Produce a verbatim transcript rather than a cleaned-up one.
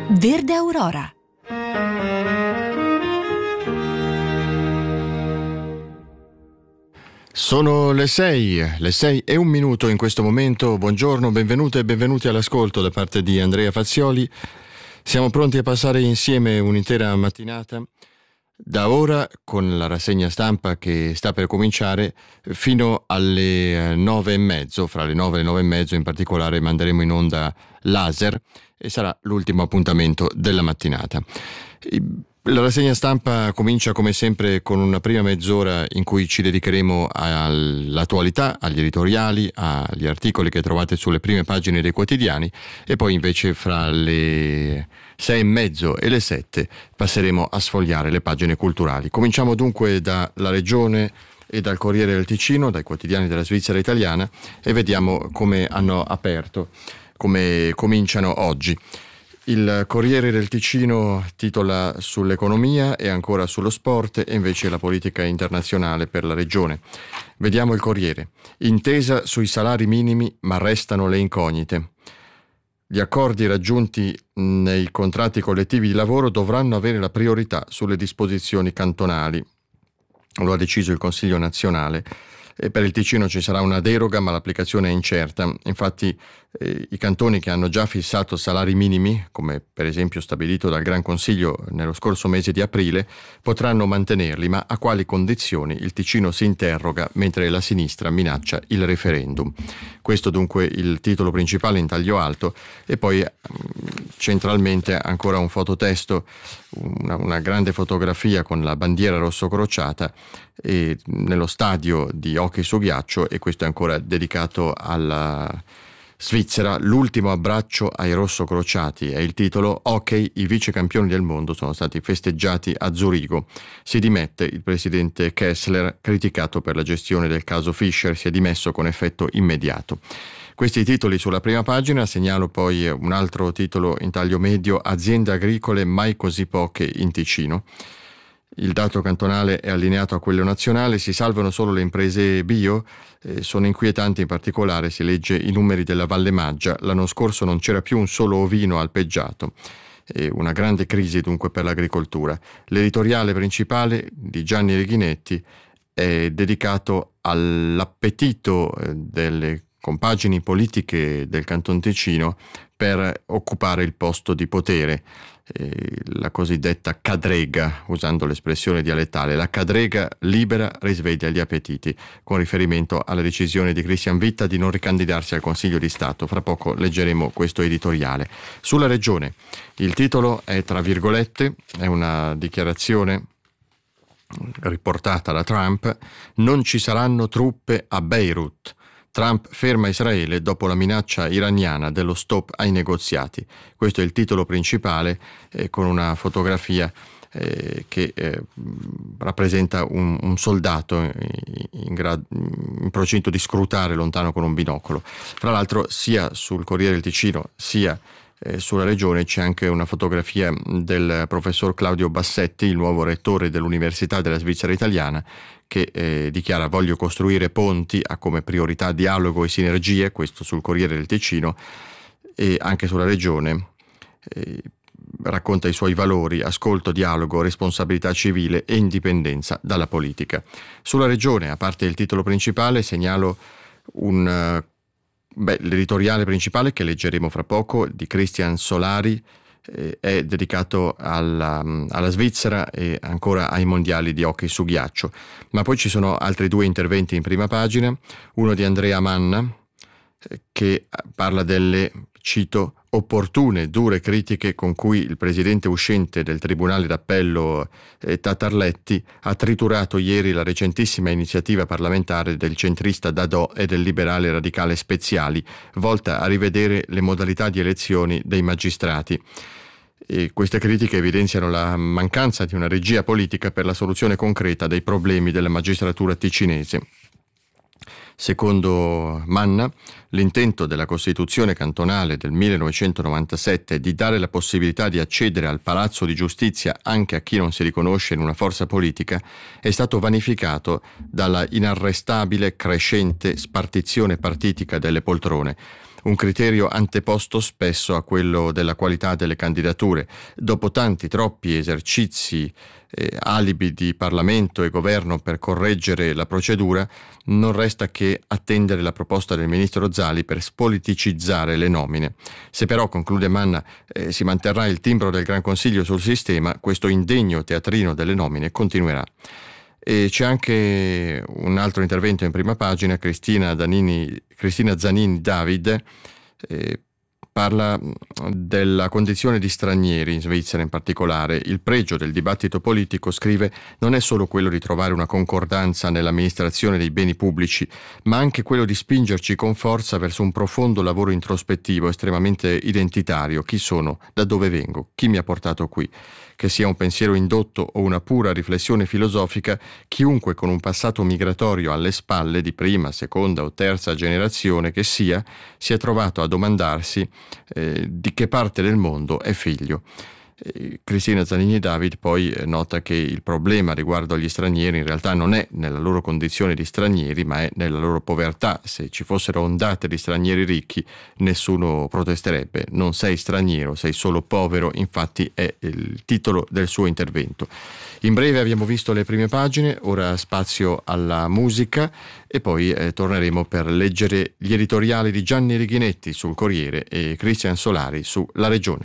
Verde Aurora. Sono le sei, le sei e un minuto in questo momento. Buongiorno, benvenute e benvenuti all'ascolto da parte di Andrea Fazioli. Siamo pronti a passare insieme un'intera mattinata, da ora con la rassegna stampa che sta per cominciare fino alle nove e mezzo. Fra le nove e le nove e mezzo in particolare manderemo in onda Laser e sarà l'ultimo appuntamento della mattinata. La rassegna stampa comincia come sempre con una prima mezz'ora in cui ci dedicheremo all'attualità, agli editoriali, agli articoli che trovate sulle prime pagine dei quotidiani, e poi invece fra le sei e mezzo e le sette passeremo a sfogliare le pagine culturali. Cominciamo dunque dalla Regione e dal Corriere del Ticino, dai quotidiani della Svizzera italiana, e vediamo come hanno aperto, come cominciano oggi. Il Corriere del Ticino titola sull'economia e ancora sullo sport, e invece la politica internazionale per la regione. Vediamo il Corriere. Intesa sui salari minimi, ma restano le incognite. Gli accordi raggiunti nei contratti collettivi di lavoro dovranno avere la priorità sulle disposizioni cantonali. Lo ha deciso il Consiglio nazionale. E per il Ticino ci sarà una deroga, ma l'applicazione è incerta. Infatti eh, i cantoni che hanno già fissato salari minimi, come per esempio stabilito dal Gran Consiglio nello scorso mese di aprile, potranno mantenerli, ma a quali condizioni il Ticino si interroga, mentre la sinistra minaccia il referendum. Questo dunque il titolo principale in taglio alto, e poi centralmente ancora un fototesto, una, una grande fotografia con la bandiera rosso crociata e nello stadio di hockey su ghiaccio, e questo è ancora dedicato alla Svizzera. L'ultimo abbraccio ai rosso crociati è il titolo. Hockey, i vice campioni del mondo sono stati festeggiati a Zurigo. Si dimette il presidente Kessler, criticato per la gestione del caso Fischer, si è dimesso con effetto immediato. Questi titoli sulla prima pagina. Segnalo poi un altro titolo in taglio medio: aziende agricole mai così poche in Ticino. Il dato cantonale è allineato a quello nazionale, si salvano solo le imprese bio, eh, sono inquietanti in particolare, si legge, i numeri della Valle Maggia. L'anno scorso non c'era più un solo ovino alpeggiato. Eh, una grande crisi dunque per l'agricoltura. L'editoriale principale di Gianni Righinetti è dedicato all'appetito eh, delle compagini politiche del Canton Ticino per occupare il posto di potere. La cosiddetta cadrega, usando l'espressione dialettale. La cadrega libera risveglia gli appetiti, con riferimento alla decisione di Christian Witta di non ricandidarsi al Consiglio di Stato. Fra poco leggeremo questo editoriale. Sulla regione il titolo è tra virgolette, è una dichiarazione riportata da Trump: non ci saranno truppe a Beirut. Trump ferma Israele dopo la minaccia iraniana dello stop ai negoziati. Questo è il titolo principale, eh, con una fotografia eh, che eh, rappresenta un, un soldato in, grado, in procinto di scrutare lontano con un binocolo. Fra l'altro, sia sul Corriere del Ticino sia eh, sulla regione c'è anche una fotografia del professor Claudio Bassetti, il nuovo rettore dell'Università della Svizzera italiana, che eh, dichiara: voglio costruire ponti, ha come priorità dialogo e sinergie, questo sul Corriere del Ticino. E anche sulla regione eh, racconta i suoi valori: ascolto, dialogo, responsabilità civile e indipendenza dalla politica. Sulla regione, a parte il titolo principale, segnalo un uh, beh, l'editoriale principale che leggeremo fra poco, di Christian Solari. È dedicato alla, alla Svizzera e ancora ai mondiali di hockey su ghiaccio. Ma poi ci sono altri due interventi in prima pagina, uno di Andrea Manna che parla delle, cito, opportune, dure critiche con cui il presidente uscente del Tribunale d'Appello eh, Tatarletti ha triturato ieri la recentissima iniziativa parlamentare del centrista Dadò e del liberale radicale Speziali, volta a rivedere le modalità di elezioni dei magistrati. E queste critiche evidenziano la mancanza di una regia politica per la soluzione concreta dei problemi della magistratura ticinese. Secondo Manna, l'intento della Costituzione cantonale del millenovecentonovantasette di dare la possibilità di accedere al Palazzo di Giustizia anche a chi non si riconosce in una forza politica è stato vanificato dalla inarrestabile crescente spartizione partitica delle poltrone. un criterio anteposto spesso a quello della qualità delle candidature. Dopo tanti, troppi esercizi, eh, alibi di Parlamento e Governo per correggere la procedura, non resta che attendere la proposta del ministro Zali per spoliticizzare le nomine. Se però, conclude Manna, eh, si manterrà il timbro del Gran Consiglio sul sistema, questo indegno teatrino delle nomine continuerà. E c'è anche un altro intervento in prima pagina. Cristina, Danini, Cristina Zanini David eh, parla della condizione di stranieri in Svizzera in particolare. Il pregio del dibattito politico, scrive, non è solo quello di trovare una concordanza nell'amministrazione dei beni pubblici, ma anche quello di spingerci con forza verso un profondo lavoro introspettivo, estremamente identitario. Chi sono? Da dove vengo? Chi mi ha portato qui? Che sia un pensiero indotto o una pura riflessione filosofica, chiunque con un passato migratorio alle spalle di prima, seconda o terza generazione che sia, si è trovato a domandarsi eh, di che parte del mondo è figlio. Eh, Cristina Zanini David poi eh, nota che il problema riguardo agli stranieri in realtà non è nella loro condizione di stranieri, ma è nella loro povertà. Se ci fossero ondate di stranieri ricchi, nessuno protesterebbe. Non sei straniero, sei solo povero, infatti è il titolo del suo intervento. In breve abbiamo visto le prime pagine, ora spazio alla musica e poi eh, torneremo per leggere gli editoriali di Gianni Righinetti sul Corriere e Cristian Solari su La Regione.